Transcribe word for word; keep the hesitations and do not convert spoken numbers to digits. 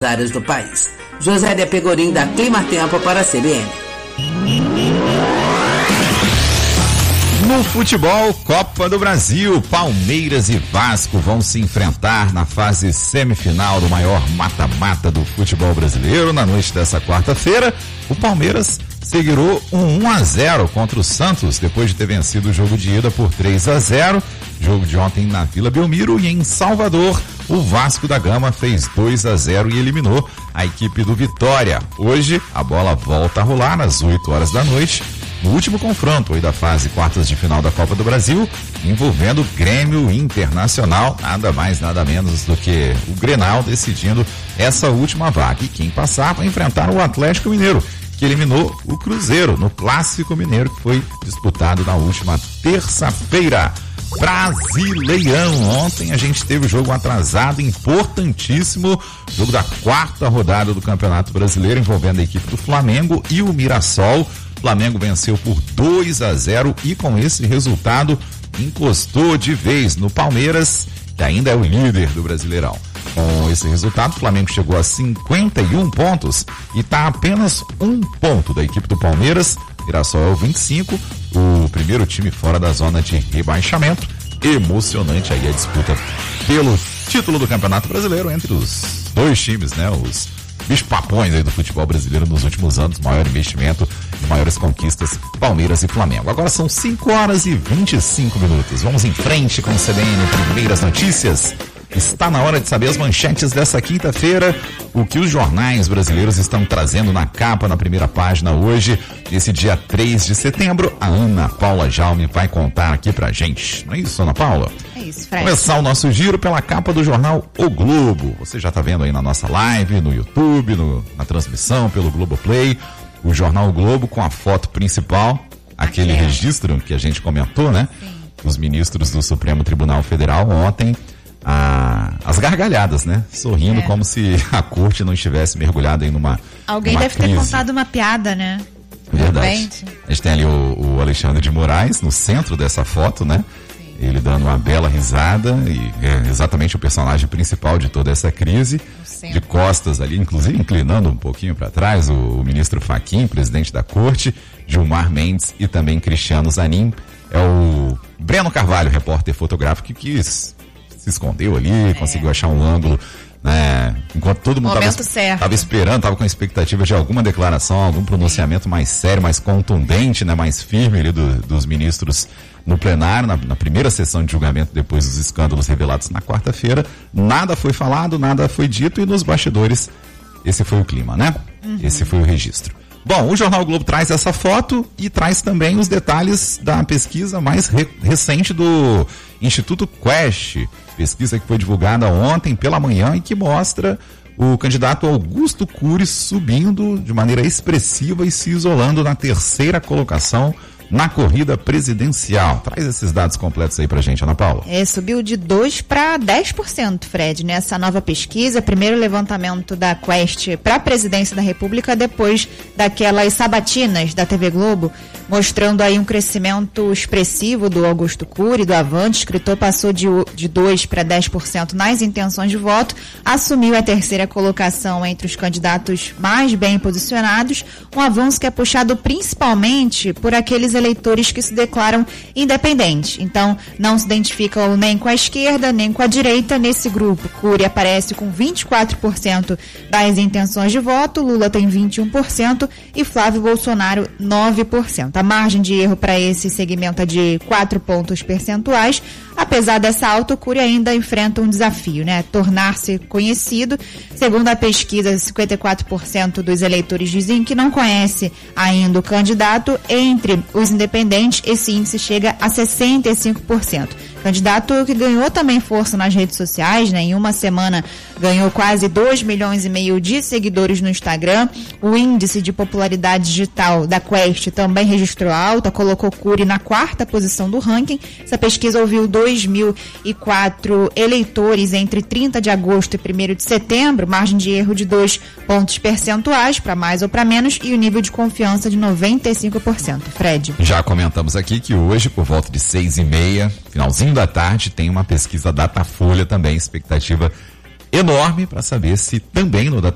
universitárias do país. Josélia Pegorim, da Clima Tempo, para a C B N. No futebol, Copa do Brasil, Palmeiras e Vasco vão se enfrentar na fase semifinal do maior mata-mata do futebol brasileiro. Na noite dessa quarta-feira, o Palmeiras segurou um um a zero contra o Santos, depois de ter vencido o jogo de ida por três a zero. Jogo de ontem na Vila Belmiro, e em Salvador, o Vasco da Gama fez dois a zero e eliminou a equipe do Vitória. Hoje, a bola volta a rolar às oito horas da noite, no último confronto aí da fase quartas de final da Copa do Brasil, envolvendo o Grêmio Internacional, nada mais, nada menos do que o Grenal decidindo essa última vaga. E quem passar vai enfrentar o Atlético Mineiro, que eliminou o Cruzeiro no Clássico Mineiro, que foi disputado na última terça-feira. Brasileirão, ontem a gente teve o jogo atrasado, importantíssimo, jogo da quarta rodada do Campeonato Brasileiro, envolvendo a equipe do Flamengo e o Mirassol. O Flamengo venceu por dois a zero e com esse resultado encostou de vez no Palmeiras, que ainda é o líder do Brasileirão. Com esse resultado, o Flamengo chegou a cinquenta e um pontos e está a apenas um ponto da equipe do Palmeiras. Mirassol é o vinte e cinco, o primeiro time fora da zona de rebaixamento. Emocionante aí a disputa pelo título do Campeonato Brasileiro entre os dois times, né? Os bicho-papões aí do futebol brasileiro nos últimos anos, maior investimento e maiores conquistas, Palmeiras e Flamengo. Agora são cinco horas e vinte e cinco minutos. Vamos em frente com o C B N Primeiras Notícias. Está na hora de saber as manchetes dessa quinta-feira, o que os jornais brasileiros estão trazendo na capa, na primeira página hoje, nesse dia três de setembro. A Ana Paula Jaume vai contar aqui pra gente. Não é isso, Ana Paula? É isso, Fred. Começar o nosso giro pela capa do jornal O Globo. Você já tá vendo aí na nossa live, no YouTube, no, na transmissão pelo Globoplay, o jornal O Globo com a foto principal, aquele Aqui é. registro que a gente comentou, né? Sim. Os ministros do Supremo Tribunal Federal ontem, A, as gargalhadas, né? Sorrindo, é. como se a corte não estivesse mergulhada em uma Alguém numa deve crise. ter contado uma piada, né? Verdade. A gente tem ali o, o Alexandre de Moraes no centro dessa foto, né? Sim. Ele dando uma bela risada e é exatamente o personagem principal de toda essa crise. De costas ali, inclusive inclinando um pouquinho para trás, o, o ministro Fachin, presidente da corte, Gilmar Mendes e também Cristiano Zanin. É o Breno Carvalho, repórter fotográfico, que quis se escondeu ali, é. conseguiu achar um ângulo, né? Enquanto todo mundo estava esperando, estava com a expectativa de alguma declaração, algum pronunciamento mais sério, mais contundente, né? Mais firme ali do, dos ministros no plenário, na, na primeira sessão de julgamento depois dos escândalos revelados na quarta-feira. Nada foi falado, nada foi dito, e nos bastidores esse foi o clima, né? Uhum. Esse foi o registro. Bom, o Jornal Globo traz essa foto e traz também os detalhes da pesquisa mais re- recente do Instituto Quest, pesquisa que foi divulgada ontem pela manhã e que mostra o candidato Augusto Cury subindo de maneira expressiva e se isolando na terceira colocação na corrida presidencial. Traz esses dados completos aí pra gente, Ana Paula. É, subiu de dois para dez por cento, Fred, nessa nova pesquisa, primeiro levantamento da Quest para a presidência da República, depois daquelas sabatinas da T V Globo, mostrando aí um crescimento expressivo do Augusto Cury, do Avante. O escritor passou de, de dois para dez por cento nas intenções de voto, assumiu a terceira colocação entre os candidatos mais bem posicionados, um avanço que é puxado principalmente por aqueles eleitores que se declaram independentes. Então, não se identificam nem com a esquerda, nem com a direita nesse grupo. Cury aparece com vinte e quatro por cento das intenções de voto, Lula tem vinte e um por cento e Flávio Bolsonaro nove por cento. A margem de erro para esse segmento é de quatro pontos percentuais. Apesar dessa alta, o Cury ainda enfrenta um desafio, né? Tornar-se conhecido. Segundo a pesquisa, cinquenta e quatro por cento dos eleitores dizem que não conhece ainda o candidato. Entre os independentes, esse índice chega a sessenta e cinco por cento. Candidato que ganhou também força nas redes sociais, né? Em uma semana ganhou quase dois milhões e meio de seguidores no Instagram. O índice de popularidade digital da Quest também registrou alta, colocou Cury na quarta posição do ranking. Essa pesquisa ouviu dois mil e quatro eleitores entre trinta de agosto e primeiro de setembro, margem de erro de dois pontos percentuais, para mais ou para menos, e o nível de confiança de noventa e cinco por cento. Fred. Já comentamos aqui que hoje, por volta de seis e meia, finalzinho da tarde, tem uma pesquisa Datafolha também, expectativa enorme para saber se também no,